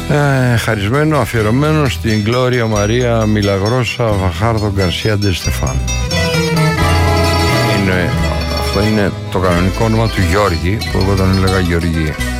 Χαρισμένο, αφιερωμένο στην Γκλώρια Μαρία Μιλαγρόσα Βαχάρδο Γκαρσία Ντε Στεφάν. Αυτό είναι το κανονικό όνομα του Γιώργη, που εγώ τον έλεγα Γεωργή.